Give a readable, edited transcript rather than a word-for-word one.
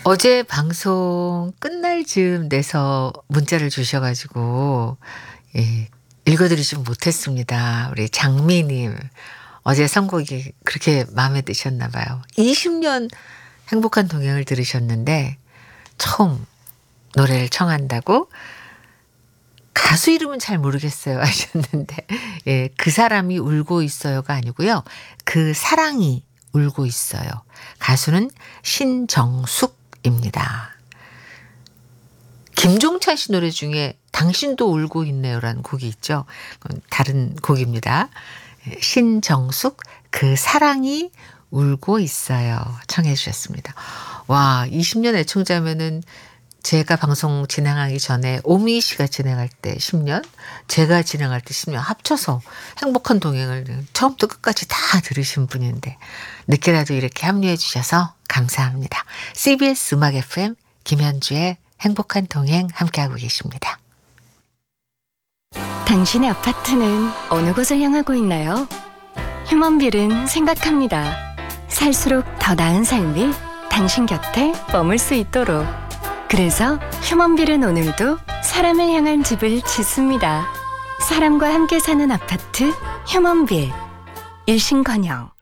어제 방송 끝날 즈음 돼서 문자를 주셔 가지고 예 읽어 드리지 못했습니다. 우리 장미 님. 어제 선곡이 그렇게 마음에 드셨나 봐요. 20년 행복한 동행을 들으셨는데 처음 노래를 청한다고 가수 이름은 잘 모르겠어요 하셨는데 예 그 사람이 울고 있어요가 아니고요. 그 사랑이 울고 있어요. 가수는 신정숙입니다. 김종찬 씨 노래 중에 당신도 울고 있네요라는 곡이 있죠. 그건 다른 곡입니다. 예, 신정숙 그 사랑이 울고 있어요. 청해 주셨습니다. 와 20년 애청자면은 제가 방송 진행하기 전에 오미 씨가 진행할 때 10년, 제가 진행할 때 10년 합쳐서 행복한 동행을 처음부터 끝까지 다 들으신 분인데 늦게라도 이렇게 합류해 주셔서 감사합니다. CBS 음악 FM 김현주의 행복한 동행 함께하고 계십니다. 당신의 아파트는 어느 곳을 향하고 있나요? 휴먼빌은 생각합니다. 살수록 더 나은 삶이 당신 곁에 머물 수 있도록. 그래서 휴먼빌은 오늘도 사람을 향한 집을 짓습니다. 사람과 함께 사는 아파트 휴먼빌. 일신건영